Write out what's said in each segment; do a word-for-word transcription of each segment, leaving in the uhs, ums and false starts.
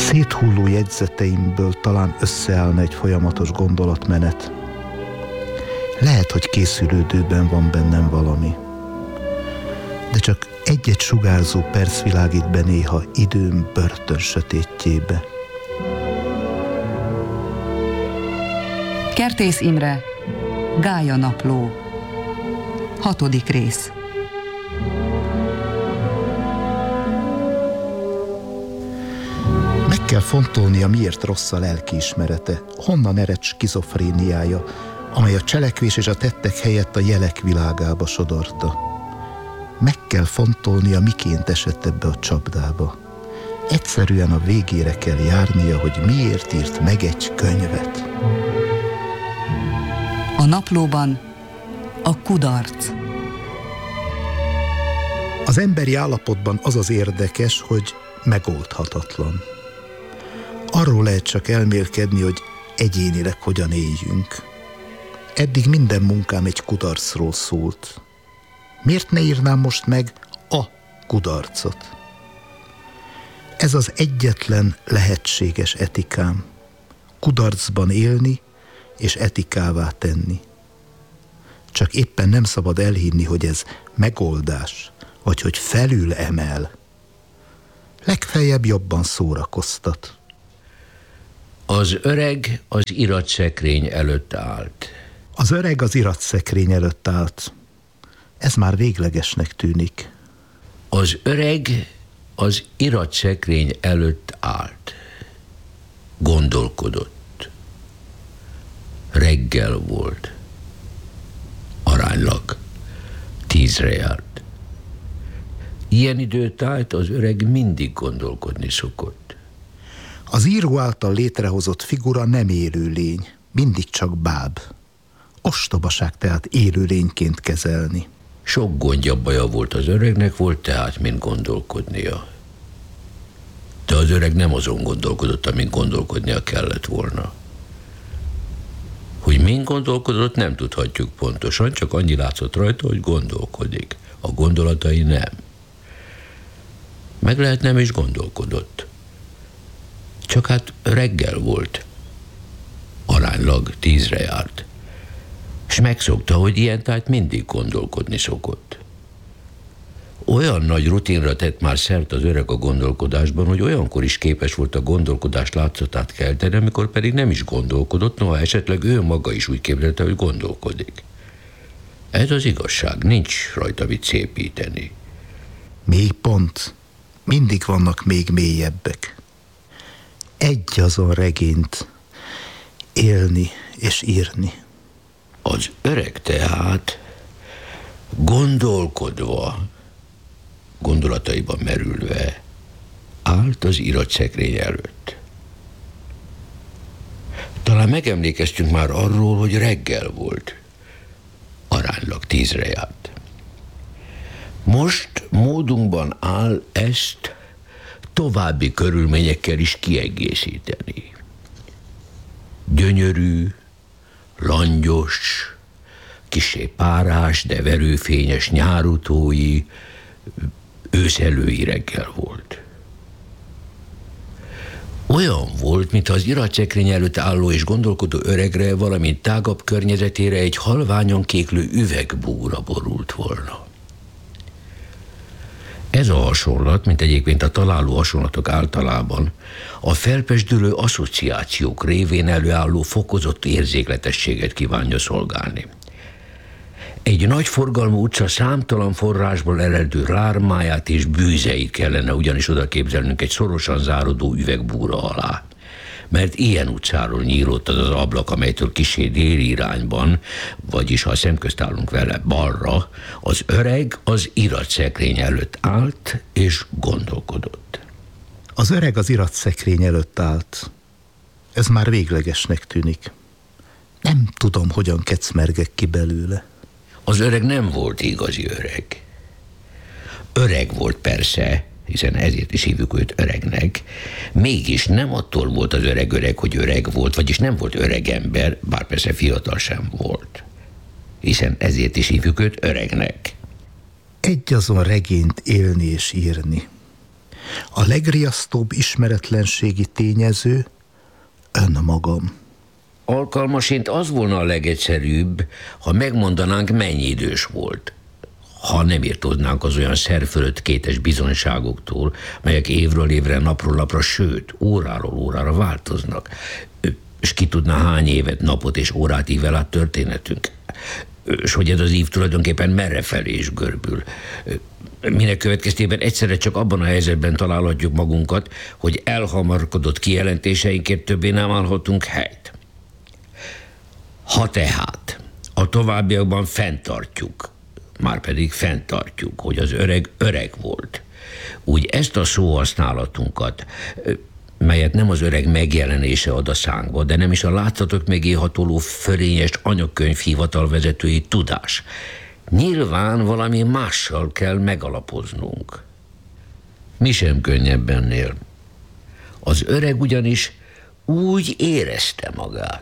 széthulló jegyzeteimből talán összeállna egy folyamatos gondolatmenet. Lehet, hogy készülődőben van bennem valami, de csak egy-egy sugárzó perc világít be néha időm börtön sötétjébe. Kertész Imre, Gálya napló. Hatodik rész. Meg kell fontolnia, miért rossz a lelkiismerete, honnan ered skizofréniája, amely a cselekvés és a tettek helyett a jelek világába sodorta. Meg kell fontolnia, miként esett ebbe a csapdába. Egyszerűen a végére kell járnia, hogy miért írt meg egy könyvet. A naplóban a kudarc. Az emberi állapotban az az érdekes, hogy megoldhatatlan. Arról lehet csak elmélkedni, hogy egyénileg hogyan éljünk. Eddig minden munkám egy kudarcról szólt. Miért ne írnám most meg a kudarcot? Ez az egyetlen lehetséges etikám. Kudarcban élni és etikává tenni. Csak éppen nem szabad elhinni, hogy ez megoldás, vagy hogy felül emel. Legfeljebb jobban szórakoztat. Az öreg az iratszekrény előtt állt. Az öreg az iratszekrény előtt állt. Ez már véglegesnek tűnik. Az öreg az iratszekrény előtt állt. Gondolkodott. Reggel volt. Aránylag tízre járt. Ilyen időtájt az öreg mindig gondolkodni szokott. Az író által létrehozott figura nem élő lény, mindig csak báb. Ostobaság tehát élő lényként kezelni. Sok gondja, baja volt az öregnek, volt tehát, mint gondolkodnia. De az öreg nem azon gondolkodott, amin gondolkodnia kellett volna. Hogy min gondolkodott, nem tudhatjuk pontosan, csak annyi látszott rajta, hogy gondolkodik. A gondolatai nem. Meg lehet nem is gondolkodott. Csak hát reggel volt. Aránylag tízre járt. És megszokta, hogy ilyen tájt mindig gondolkodni szokott. Olyan nagy rutinra tett már szert az öreg a gondolkodásban, hogy olyankor is képes volt a gondolkodás látszatát kelteni, amikor pedig nem is gondolkodott, noha esetleg ő maga is úgy képzelte, hogy gondolkodik. Ez az igazság, nincs rajta mit szépíteni. Mély pont. Mindig vannak még mélyebbek. Egy azon regényt élni és írni. Az öreg tehát gondolkodva, gondolataiban merülve állt az iratszekrény előtt. Talán megemlékeztünk már arról, hogy reggel volt. Aránylag tízre járt. Most módunkban áll ezt további körülményekkel is kiegészíteni. Gyönyörű, langyos, kissé párás, de verőfényes nyárutói, őszelői reggel volt. Olyan volt, mintha az iratszekrény előtt álló és gondolkodó öregre, valamint tágabb környezetére egy halványan kéklő üvegbúra borult volna. Ez a hasonlat, mint egyébként a találó hasonlatok általában, a felpesdülő asszociációk révén előálló fokozott érzékletességet kívánja szolgálni. Egy nagy forgalmú utca számtalan forrásból eredő lármáját és bűzeit kellene ugyanis oda képzelnünk egy szorosan záródó üvegbúra alá. Mert ilyen utcáról nyílott az az ablak, amelytől kissé déli irányban, vagyis ha szemközt állunk vele balra, az öreg az iratszekrény előtt állt és gondolkodott. Az öreg az iratszekrény előtt állt. Ez már véglegesnek tűnik. Nem tudom, hogyan kecmergek ki belőle. Az öreg nem volt igazi öreg. Öreg volt persze, hiszen ezért is hívjuk őt öregnek, mégis nem attól volt az öreg öreg, hogy öreg volt, vagyis nem volt öreg ember, bár persze fiatal sem volt. Hiszen ezért is hívjuk őt öregnek. Egy azon regényt élni és írni. A legriasztóbb ismeretlenségi tényező önmagam. Alkalmasint az volna a legegyszerűbb, ha megmondanánk, mennyi idős volt. Ha nem írtóznánk az olyan szerfölött kétes bizonyságoktól, melyek évről évre, napról napra, sőt, óráról órára változnak. És ki tudná, hány évet, napot és órát ível át történetünk. És hogy ez az ív tulajdonképpen merrefelé is görbül. Minek következtében egyszerre csak abban a helyzetben találhatjuk magunkat, hogy elhamarkodott kijelentéseinkért többé nem állhatunk helyt. Ha tehát a továbbiakban fenntartjuk, márpedig fenntartjuk, hogy az öreg öreg volt, úgy ezt a szóhasználatunkat, melyet nem az öreg megjelenése ad a szánkba, de nem is a látszatok mögé hatoló fölényes anyagkönyv hivatalvezetői tudás, nyilván valami mással kell megalapoznunk. Mi sem könnyebb ennél. Az öreg ugyanis úgy érezte magát,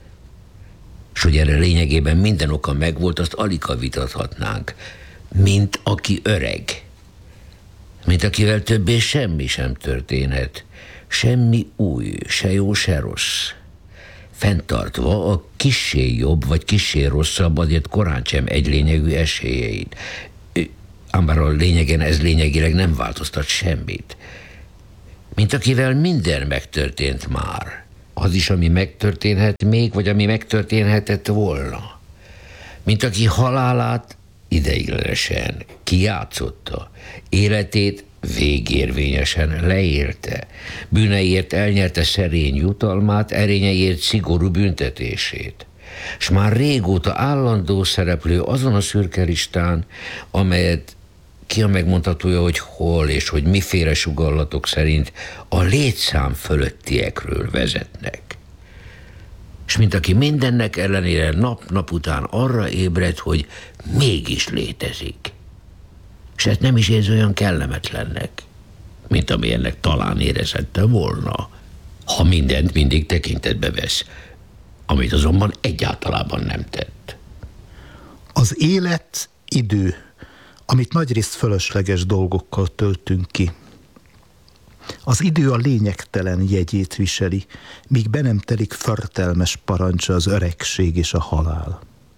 s hogy erre lényegében minden oka megvolt, azt alig vitathatnánk, mint aki öreg, mint akivel többé semmi sem történhet, semmi új, se jó, se rossz, fenntartva a kissé jobb vagy kissé rosszabb, azért korán sem egylényegű esélyeit. Ám bár a lényegen ez lényegileg nem változtat semmit. Mint akivel minden megtörtént már, az is, ami megtörténhet még, vagy ami megtörténhetett volna. Mint aki halálát ideiglenesen kijátszotta, életét végérvényesen leélte, bűneiért elnyerte szerény jutalmát, erényeiért szigorú büntetését, s már régóta állandó szereplő azon a szürke listán, amelyet ki a megmondhatója, hogy hol és hogy miféle sugallatok szerint a létszám fölöttiekről vezetnek. És mint aki mindennek ellenére nap-nap után arra ébred, hogy mégis létezik. És ezt nem is érzi olyan kellemetlennek, mint amilyennek talán érezhette volna, ha mindent mindig tekintetbe vesz, amit azonban egyáltalában nem tett. Az élet idő, amit nagyrészt fölösleges dolgokkal töltünk ki. Az idő a lényegtelen jegyét viseli, míg be nem telik förtelmes parancsa az öregség és a halál.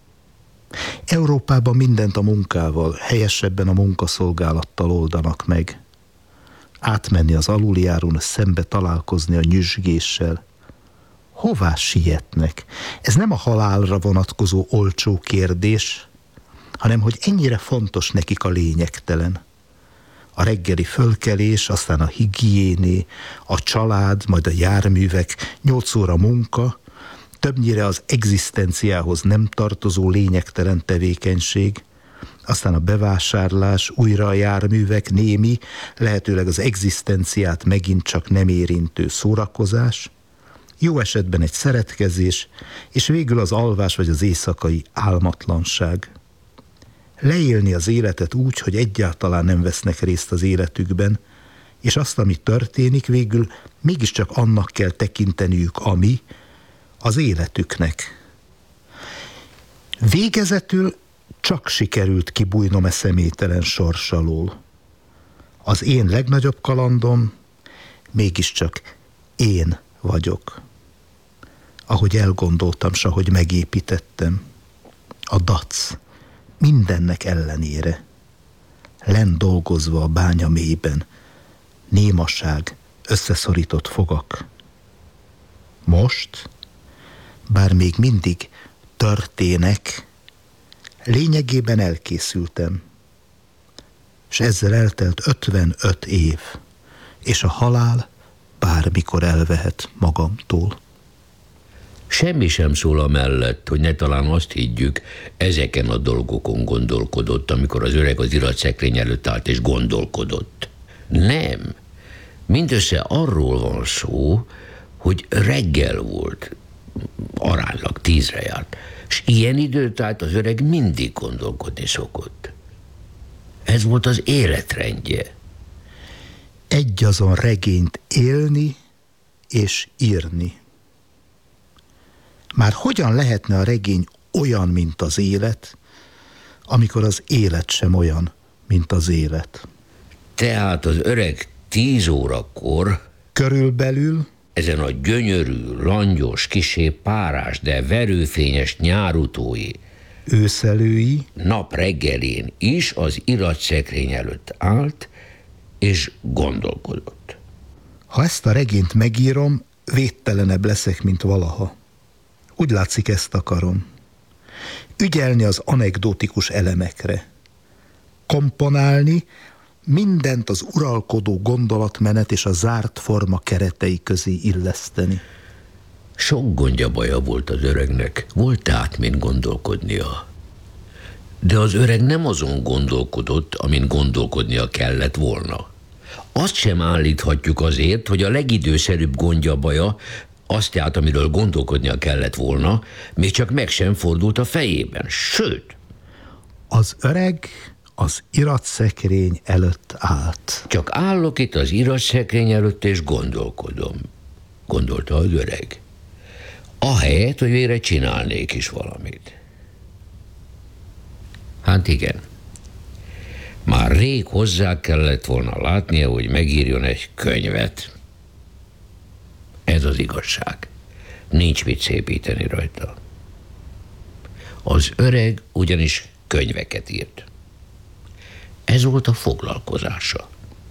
Európában mindent a munkával, helyesebben a munkaszolgálattal oldanak meg. Átmenni az aluljáron, szembe találkozni a nyüzsgéssel. Hová sietnek? Ez nem a halálra vonatkozó olcsó kérdés, hanem hogy ennyire fontos nekik a lényegtelen. A reggeli fölkelés, aztán a higiéné, a család, majd a járművek, nyolc óra munka, többnyire az egzisztenciához nem tartozó lényegtelen tevékenység, aztán a bevásárlás, újra a járművek, némi, lehetőleg az egzisztenciát megint csak nem érintő szórakozás, jó esetben egy szeretkezés, és végül az alvás vagy az éjszakai álmatlanság. Leélni az életet úgy, hogy egyáltalán nem vesznek részt az életükben, és azt, ami történik, végül mégiscsak annak kell tekinteniük, ami az életüknek. Végezetül csak sikerült kibújnom e személytelen sors alól. Az én legnagyobb kalandom mégiscsak én vagyok. Ahogy elgondoltam, s ahogy megépítettem. A dac mindennek ellenére. Lenn dolgozva a bánya mélyben. Némaság, összeszorított fogak. Most, bár még mindig történek, lényegében elkészültem. És ezzel eltelt ötvenöt év, és a halál bármikor elvehet magamtól. Semmi sem szól amellett, hogy ne talán azt higgyük, ezeken a dolgokon gondolkodott, amikor az öreg az iratszekrény előtt állt és gondolkodott. Nem. Mindössze arról van szó, hogy reggel volt, aránylag tízre járt, és ilyen időt állt az öreg mindig gondolkodni szokott. Ez volt az életrendje. Egyazon regényt élni és írni. Már hogyan lehetne a regény olyan, mint az élet, amikor az élet sem olyan, mint az élet? Tehát az öreg tíz órakor körülbelül ezen a gyönyörű, langyos, kisé párás, de verőfényes nyárutói őszelői nap reggelén is az iratszekrény előtt állt, és gondolkodott. Ha ezt a regényt megírom, védtelenebb leszek, mint valaha. Úgy látszik, ezt akarom. Ügyelni az anekdotikus elemekre. Komponálni, mindent az uralkodó gondolatmenet és a zárt forma keretei közé illeszteni. Sok gondja baja volt az öregnek, volt tehát, mint gondolkodnia. De az öreg nem azon gondolkodott, amin gondolkodnia kellett volna. Azt sem állíthatjuk azért, hogy a legidőszerűbb gondja baja, azt tehát, amiről gondolkodnia kellett volna, még csak meg sem fordult a fejében. Sőt, az öreg az iratszekrény előtt állt. Csak állok itt az iratszekrény előtt, és gondolkodom, gondolta az öreg. Ahelyett, hogy végre csinálnék is valamit. Hát igen. Már rég hozzá kellett volna látnia, hogy megírjon egy könyvet. Ez az igazság. Nincs mit szépíteni rajta. Az öreg ugyanis könyveket írt. Ez volt a foglalkozása.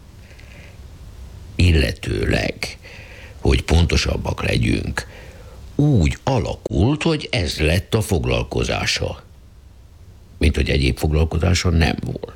Illetőleg, hogy pontosabbak legyünk, úgy alakult, hogy ez lett a foglalkozása, mint hogy egyéb foglalkozása nem volt.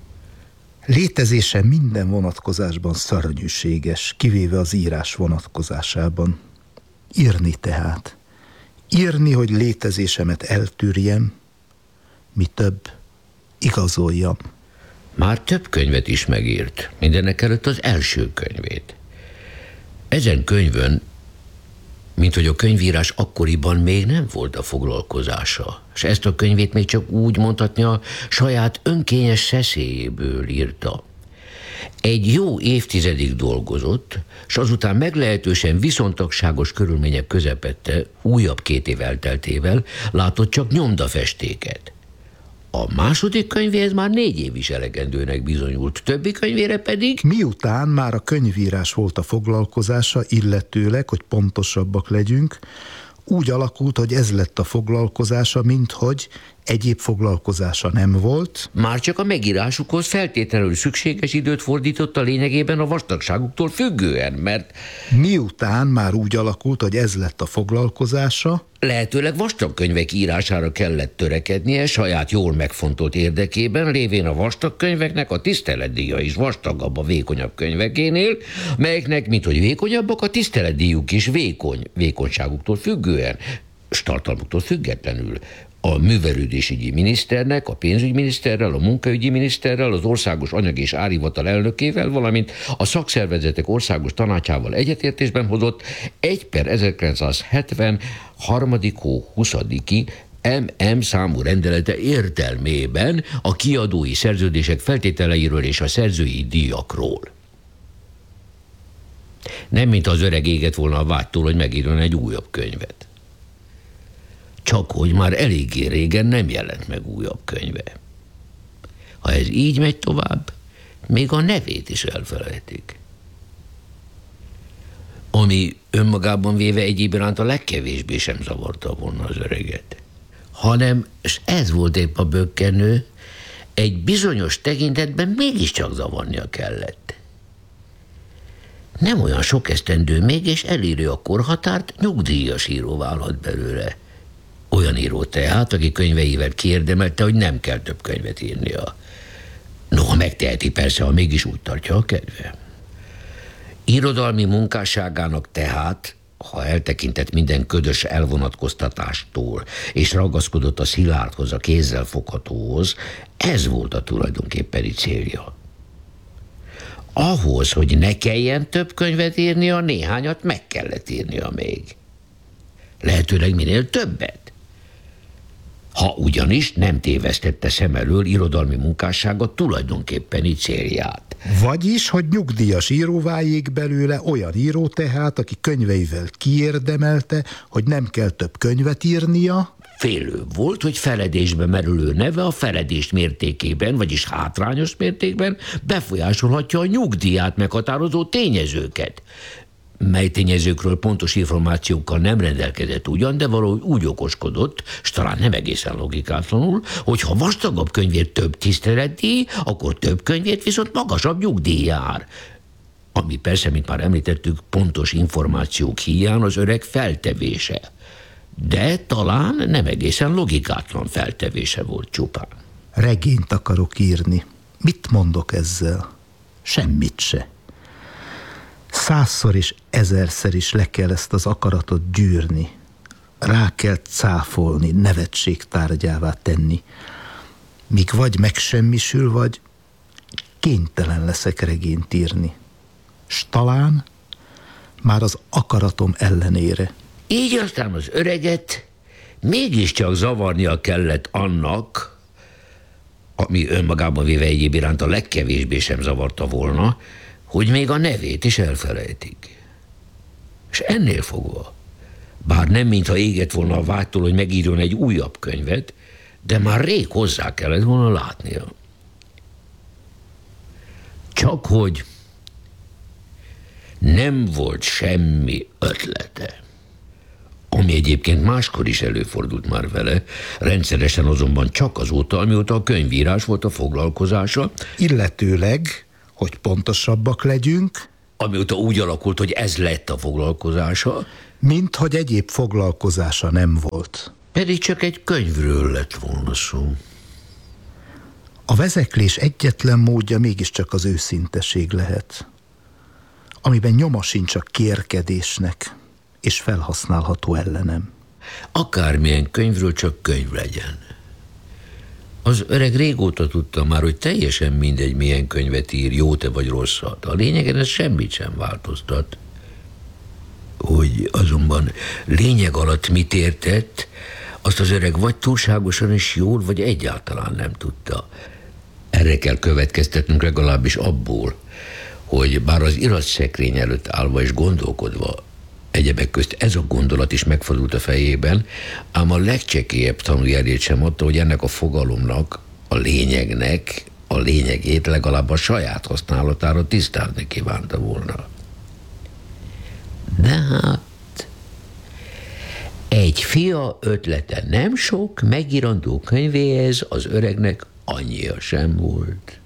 Létezése minden vonatkozásban szörnyűséges, kivéve az írás vonatkozásában. Írni tehát. Írni, hogy létezésemet eltűrjem, mi több, igazoljam. Már több könyvet is megírt, mindenekelőtt az első könyvét. Ezen könyvön, mint hogy a könyvírás akkoriban még nem volt a foglalkozása, és ezt a könyvét még csak úgy mondhatni a saját önkényes szeszélyéből írta. Egy jó évtizedig dolgozott, és azután meglehetősen viszontagságos körülmények közepette, újabb két év elteltével látott csak nyomdafestéket. A második könyvéhez már négy év is elegendőnek bizonyult, többi könyvére pedig... Miután már a könyvírás volt a foglalkozása, illetőleg, hogy pontosabbak legyünk, úgy alakult, hogy ez lett a foglalkozása, minthogy egyéb foglalkozása nem volt. Már csak a megírásukhoz feltétlenül szükséges időt fordított a lényegében a vastagságuktól függően, mert... Miután már úgy alakult, hogy ez lett a foglalkozása, lehetőleg vastag könyvek írására kellett törekednie saját jól megfontolt érdekében, lévén a vastag könyveknek a tiszteletdíja is vastagabb a vékonyabb könyvekénél, melyeknek, minthogy vékonyabbak, a tiszteletdíjuk is vékony, vékonyságuktól függően, s tartalmuktól függetlenül. A művelődésügyi miniszternek, a pénzügyminiszterrel, a munkaügyi miniszterrel, az országos anyag- és árhivatal elnökével, valamint a szakszervezetek országos tanácsával egyetértésben hozott egy per ezerkilencszázhetven harmadik hó huszadiki em em számú rendelete értelmében a kiadói szerződések feltételeiről és a szerzői díjakról. Nem mint az öreg égett volna a vágytól, hogy megírjon egy újabb könyvet. Csak hogy már eléggé régen nem jelent meg újabb könyve. Ha ez így megy tovább, még a nevét is elfelejtik. Ami önmagában véve egyéb iránt a legkevésbé sem zavarta volna az öreget. Hanem, és ez volt épp a bökkenő, egy bizonyos tekintetben mégiscsak zavarnia kellett. Nem olyan sok esztendő még, és elérő a korhatárt, nyugdíjas író válhat belőle. Olyan író tehát, aki könyveivel kiérdemelte, hogy nem kell több könyvet írnia. Noha megteheti persze, ha mégis úgy tartja a kedve. Irodalmi munkásságának tehát, ha eltekintett minden ködös elvonatkoztatástól, és ragaszkodott a szilárdhoz, a kézzel foghatóhoz, ez volt a tulajdonképpeni célja. Ahhoz, hogy ne kelljen több könyvet írnia, néhányat meg kellett írnia még. Lehetőleg minél többet. Ha ugyanis nem tévesztette szem elől irodalmi munkássága tulajdonképpeni célját. Vagyis, hogy nyugdíjas író váljék belőle, olyan író tehát, aki könyveivel kiérdemelte, hogy nem kell több könyvet írnia. félő volt, hogy feledésbe merülő neve a feledés mértékében, vagyis hátrányos mértékben befolyásolhatja a nyugdíját meghatározó tényezőket, mely tényezőkről pontos információkkal nem rendelkezett ugyan, de valahogy úgy okoskodott, s talán nem egészen logikátlanul, hogy ha vastagabb könyvért több tiszteletdíj, akkor több könyvért viszont magasabb nyugdíj jár. Ami persze, mint már említettük, pontos információk hiány az öreg feltevése. De talán nem egészen logikátlan feltevése volt csupán. Regényt akarok írni. Mit mondok ezzel? Semmit se. Százszor és ezerszer is le kell ezt az akaratot gyűrni. Rá kell cáfolni, nevetség tárgyává tenni. Míg vagy megsemmisül, vagy kénytelen leszek regényt írni. S talán már az akaratom ellenére. Így aztán az öreget mégiscsak zavarnia kellett annak, ami önmagában véve egyéb iránt a legkevésbé sem zavarta volna, hogy még a nevét is elfelejtik. És ennél fogva, bár nem mintha égett volna a vágytól, hogy megírjon egy újabb könyvet, de már rég hozzá kellett volna látnia. Csak hogy nem volt semmi ötlete. Ami egyébként máskor is előfordult már vele, rendszeresen azonban csak azóta, amióta a könyvírás volt a foglalkozása. Illetőleg, hogy pontosabbak legyünk, amióta úgy alakult, hogy ez lett a foglalkozása, mint hogy egyéb foglalkozása nem volt. Pedig csak egy könyvről lett volna szó. A vezeklés egyetlen módja mégiscsak az őszinteség lehet, amiben nyoma sincs a kérkedésnek, és felhasználható ellenem. Akármilyen könyvről csak könyv legyen. Az öreg régóta tudta már, hogy teljesen mindegy, milyen könyvet ír, jót-e vagy rosszat. A lényegen ez semmit sem változtat. Hogy azonban lényeg alatt mit értett, azt az öreg vagy túlságosan is jól, vagy egyáltalán nem tudta. Erre kell következtetnünk legalábbis abból, hogy bár az iratszekrény előtt állva és gondolkodva, egyebek közt ez a gondolat is megfordult a fejében, ám a legcsekélyebb tanújelét sem adta, hogy ennek a fogalomnak, a lényegnek, a lényegét legalább a saját használatára tisztázni kívánta volna. De hát egy fia ötlete nem sok, megírandó könyvéhez az öregnek annyia sem volt.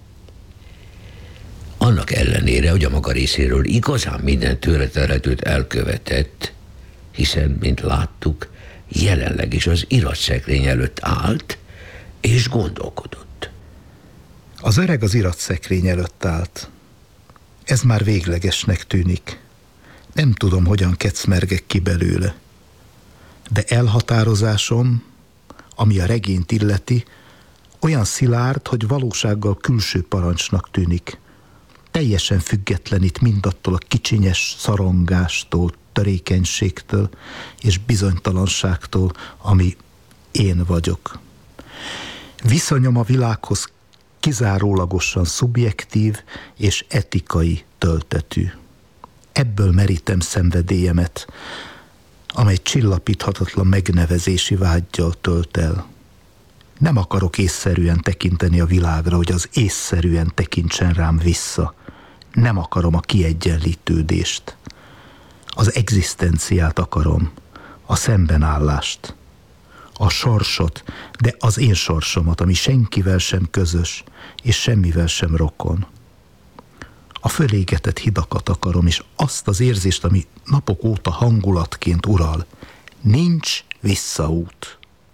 Annak ellenére, hogy a maga részéről igazán minden tőle telhetőt elkövetett, hiszen, mint láttuk, jelenleg is az iratszekrény előtt állt, és gondolkodott. Az öreg az iratszekrény előtt állt. Ez már véglegesnek tűnik. Nem tudom, hogyan kecmergek ki belőle. De elhatározásom, ami a regényt illeti, olyan szilárd, hogy valósággal külső parancsnak tűnik. Teljesen függetlenít mindattól a kicsinyes szarongástól, törékenységtől és bizonytalanságtól, ami én vagyok. Viszonyom a világhoz kizárólagosan szubjektív és etikai töltetű. Ebből merítem szenvedélyemet, amely csillapíthatatlan megnevezési vággyal tölt el. Nem akarok észszerűen tekinteni a világra, hogy az észszerűen tekintsen rám vissza. Nem akarom a kiegyenlítődést. Az egzisztenciát akarom, a szembenállást, a sorsot, de az én sorsomat, ami senkivel sem közös, és semmivel sem rokon. A fölégetett hidakat akarom, és azt az érzést, ami napok óta hangulatként ural. Nincs visszaút.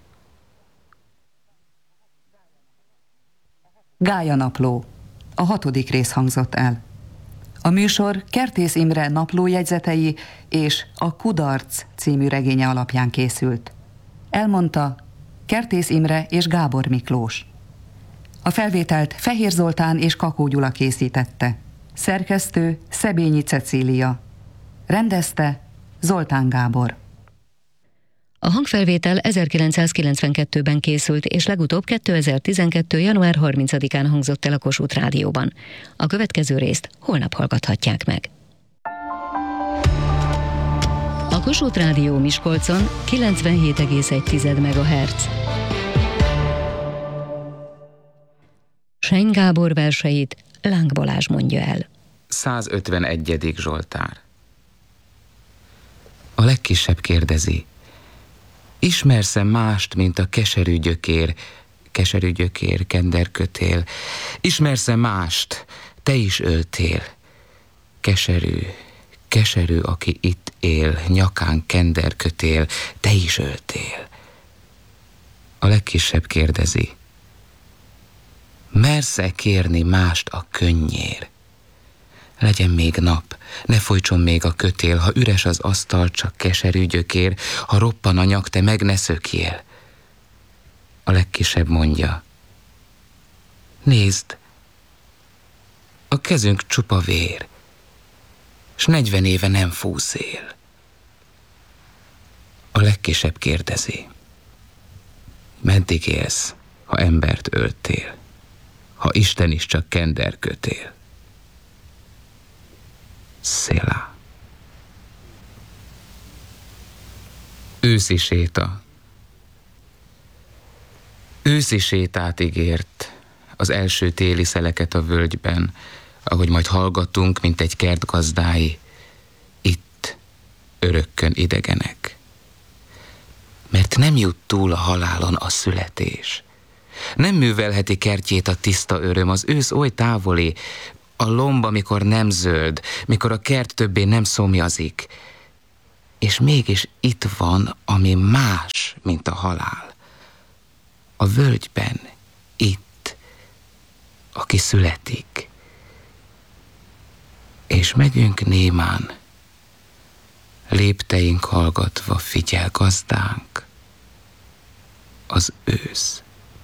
Gályanapló. A hatodik rész hangzott el. A műsor Kertész Imre naplójegyzetei és a Kudarc című regénye alapján készült. Elmondta Kertész Imre és Gábor Miklós. A felvételt Fehér Zoltán és Kakó Gyula készítette. Szerkesztő Szebényi Cecília. Rendezte Zoltán Gábor. A hangfelvétel ezerkilencszázkilencvenkettőben készült, és legutóbb kétezer-tizenkettő. január harmincadikán hangzott el a Kossuth Rádióban. A következő részt holnap hallgathatják meg. A Kossuth Rádió Miskolcon kilencvenhét egész egy megahertz. Seny Gábor verseit Láng Balázs mondja el. százötvenegyedik Zsoltár. A legkisebb kérdezi: ismersz-e mást, mint a keserű gyökér, keserű gyökér, kenderkötél? Ismersz-e mást, te is öltél? Keserű, keserű, aki itt él, nyakán kenderkötél, te is öltél. A legkisebb kérdezi: mersz-e kérni mást a könnyér? Legyen még nap, ne folytson még a kötél, ha üres az asztal, csak keserű gyökér, ha roppan a nyak, te meg ne szökjél. A legkisebb mondja: nézd, a kezünk csupa vér, s negyven éve nem fúj szél. A legkisebb kérdezi: meddig élsz, ha embert öltél, ha Isten is csak kenderkötél? Szélá. Őszi séta. Őszi sétát ígért, az első téli szeleket a völgyben, ahogy majd hallgatunk, mint egy kert gazdái, itt örökkön idegenek. Mert nem jut túl a halálon a születés. Nem művelheti kertjét a tiszta öröm, az ősz oly távoli, a lomb, amikor nem zöld, mikor a kert többé nem szomjazik. És mégis itt van, ami más, mint a halál. A völgyben, itt, aki születik. És megyünk némán, lépteink hallgatva figyel gazdánk, az ősz.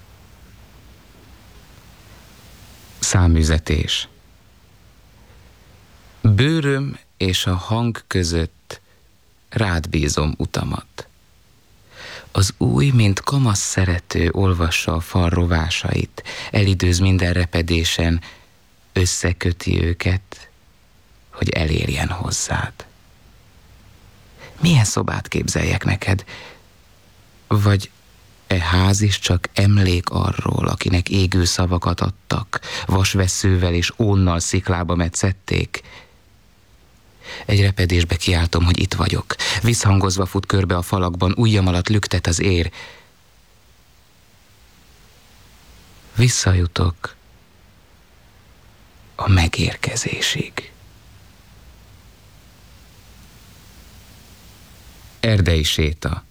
Számüzetés. Bőröm és a hang között rád bízom utamat. Az új, mint kamasz szerető olvassa a fal rovásait, elidőz minden repedésen, összeköti őket, hogy elérjen hozzád. Milyen szobát képzeljek neked? Vagy e ház is csak emlék arról, akinek égő szavakat adtak, vasvesszővel és ónnal sziklába metszették? Egy repedésbe kiáltom, hogy itt vagyok. Visszhangozva fut körbe a falakban, ujjam alatt lüktet az ér. Visszajutok a megérkezésig. Erdei séta.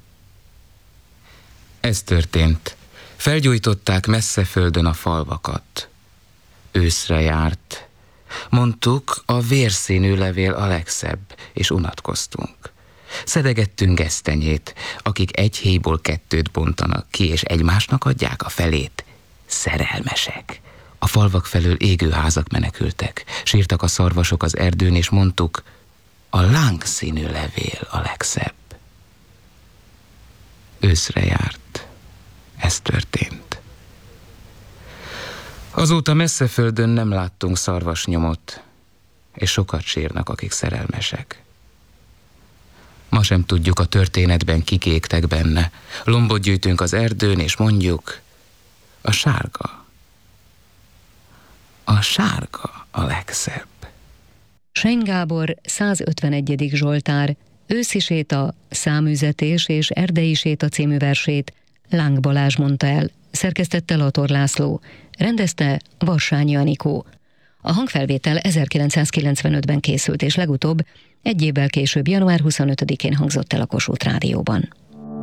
Ez történt. Felgyújtották messze földön a falvakat. Őszre járt. Mondtuk, a vérszínű levél a legszebb, és unatkoztunk. Szedegettünk gesztenyét, akik egy héjból kettőt bontanak ki, és egymásnak adják a felét. Szerelmesek. A falvak felől égő házak menekültek. Sírtak a szarvasok az erdőn, és mondtuk, a lángszínű levél a legszebb. Őszre járt. Ez történt. Azóta messze földön nem láttunk szarvasnyomot, és sokat sírnak, akik szerelmesek. Ma sem tudjuk, a történetben kik égtek benne. Lombot gyűjtünk az erdőn, és mondjuk, a sárga. A sárga a legszebb. Seny Gábor százötvenegyedik Zsoltár, őszi séta, számüzetés és erdei séta című versét Láng Balázs mondta el, szerkesztette Lator László, rendezte Varsányi Anikó. A hangfelvétel ezerkilencszázkilencvenötben készült, és legutóbb egy évvel később, január huszonötödikén hangzott el a Kossuth Rádióban.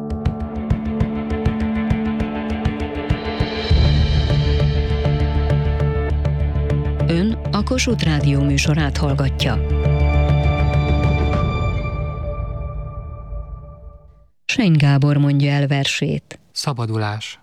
Ön a Kossuth Rádió műsorát hallgatja. Seny Gábor mondja el versét. Szabadulás.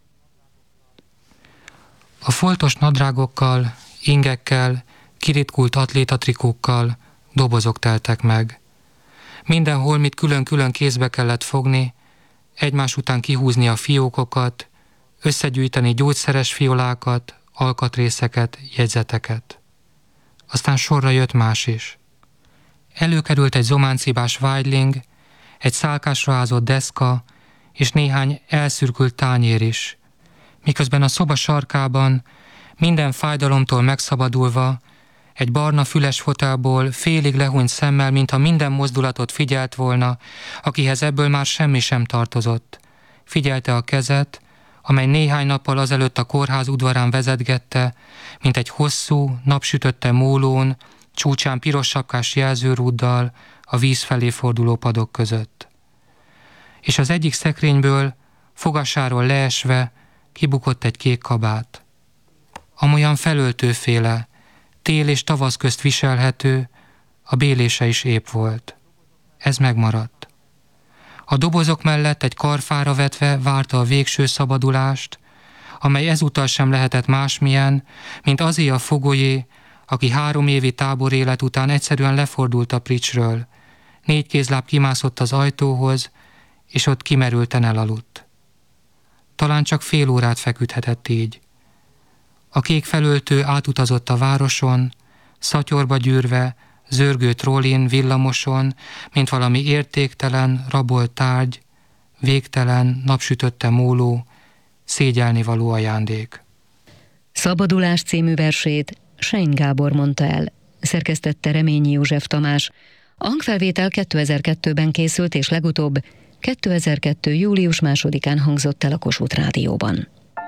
A foltos nadrágokkal, ingekkel, kiritkult atlétatrikókkal dobozok teltek meg. Minden holmit külön-külön kézbe kellett fogni, egymás után kihúzni a fiókokat, összegyűjteni gyógyszeres fiolákat, alkatrészeket, jegyzeteket. Aztán sorra jött más is. Előkerült egy zománcibás vágyling, egy szálkásra ázott deszka és néhány elszürkült tányér is. Miközben a szoba sarkában, minden fájdalomtól megszabadulva, egy barna füles fotelból félig lehúnyt szemmel, mintha minden mozdulatot figyelt volna, akihez ebből már semmi sem tartozott. Figyelte a kezet, amely néhány nappal azelőtt a kórház udvarán vezetgette, mint egy hosszú, napsütötte mólón, csúcsán piros sapkás jelzőrúddal a víz felé forduló padok között. És az egyik szekrényből, fogasáról leesve, kibukott egy kék kabát. Amolyan felöltőféle, tél és tavasz közt viselhető, a bélése is épp volt. Ez megmaradt. A dobozok mellett egy karfára vetve várta a végső szabadulást, amely ezúttal sem lehetett másmilyen, mint azé a fogolyé, aki három évi táborélet után egyszerűen lefordult a pricsről. Négy kézláb kimászott az ajtóhoz, és ott kimerülten elaludt. Talán csak fél órát feküdhetett így. A kék felöltő átutazott a városon, szatyorba gyűrve, zörgő trollin, villamoson, mint valami értéktelen, rabolt tárgy, végtelen, napsütötte móló, szégyelnivaló ajándék. Szabadulás című versét Sein Gábor mondta el, szerkesztette Reményi József Tamás. A hangfelvétel kétezer-kettőben készült, és legutóbb kétezer-kettő. július másodikán hangzott el a Kossuth Rádióban.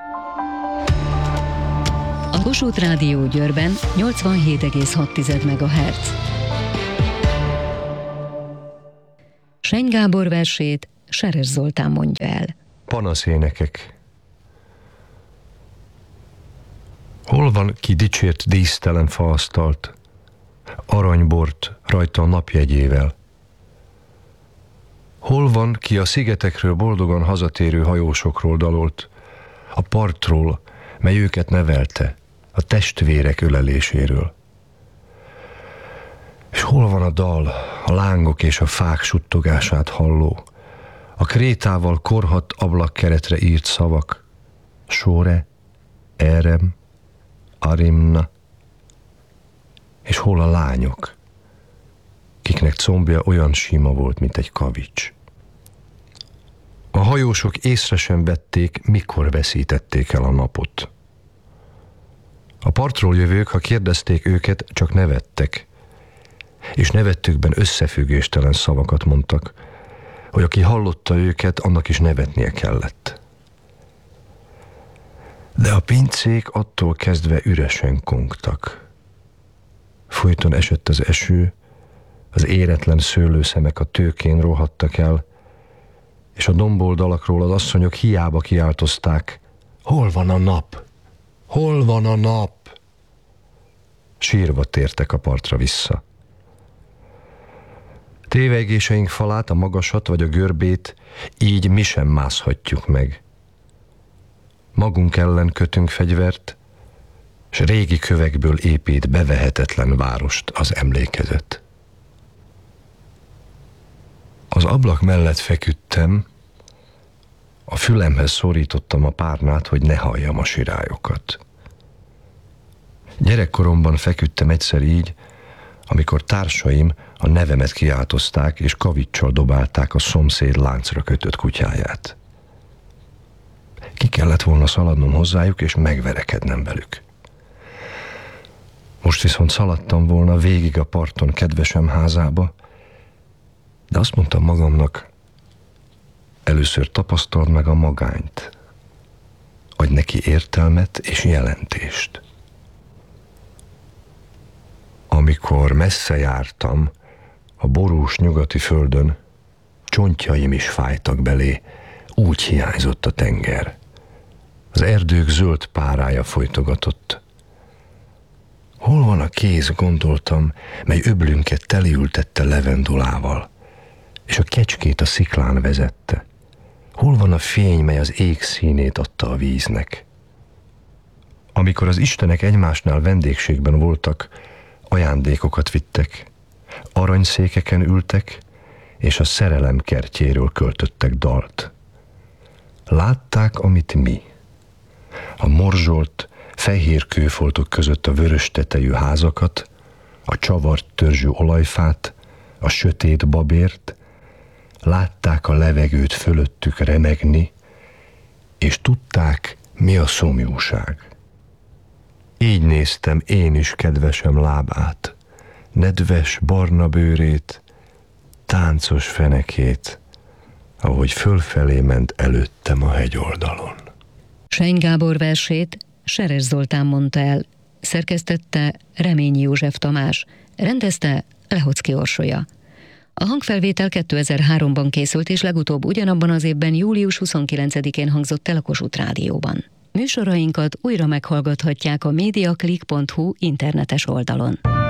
A Kossuth Rádió Győrben nyolcvanhét egész hat megahertz. Sein Gábor versét Seres Zoltán mondja el. Panaszénekek. Hol van, ki dicsért dísztelen faasztalt, aranybort rajta a napjegyével? Hol van, ki a szigetekről boldogan hazatérő hajósokról dalolt, a partról, mely őket nevelte, a testvérek öleléséről? És hol van a dal, a lángok és a fák suttogását halló, a krétával korhadt ablakkeretre írt szavak, Sóre, Erem, Arimna, és hol a lányok, kiknek combja olyan sima volt, mint egy kavics? A hajósok észre sem vették, mikor veszítették el a napot. A partról jövők, ha kérdezték őket, csak nevettek, és nevettükben összefüggéstelen szavakat mondtak, hogy aki hallotta őket, annak is nevetnie kellett. De a pincék attól kezdve üresen kongtak. Folyton esett az eső, az éretlen szőlőszemek a tőkén rohadtak el, és a domboldalakról az asszonyok hiába kiáltozták: hol van a nap? Hol van a nap? Sírva tértek a partra vissza. Tévegéseink falát, a magasat vagy a görbét így mi sem mászhatjuk meg. Magunk ellen kötünk fegyvert, s régi kövekből épít bevehetetlen várost az emlékezet. Az ablak mellett feküdtem, a fülemhez szorítottam a párnát, hogy ne halljam a sirályokat. Gyerekkoromban feküdtem egyszer így, amikor társaim a nevemet kiáltozták, és kaviccsal dobálták a szomszéd láncra kötött kutyáját. Ki kellett volna szaladnom hozzájuk, és megverekednem velük. Most viszont szaladtam volna végig a parton kedvesem házába, de azt mondtam magamnak, először tapasztald meg a magányt, adj neki értelmet és jelentést. Amikor messze jártam, a borús nyugati földön, csontjaim is fájtak belé, úgy hiányzott a tenger. Az erdők zöld párája folytogatott. Hol van a kéz, gondoltam, mely öblünket teliültette levendulával, és a kecskét a sziklán vezette? Hol van a fény, mely az ég színét adta a víznek? Amikor az istenek egymásnál vendégségben voltak, ajándékokat vittek, aranyszékeken ültek, és a szerelem kertjéről költöttek dalt. Látták, amit mi. A morzsolt, fehér kőfoltok között a vörös tetejű házakat, a csavart törzsű olajfát, a sötét babért, látták a levegőt fölöttük remegni, és tudták, mi a szomjúság. Így néztem én is kedvesem lábát, nedves barna bőrét, táncos fenekét, ahogy fölfelé ment előttem a hegyoldalon. Seny Gábor versét Seres Zoltán mondta el, szerkesztette Reményi József Tamás, rendezte Lehocki Orsolya. A hangfelvétel kétezer-háromban készült, és legutóbb ugyanabban az évben július huszonkilencedikén hangzott el a Kossuth Rádióban. Műsorainkat újra meghallgathatják a mediaclick pont hu internetes oldalon.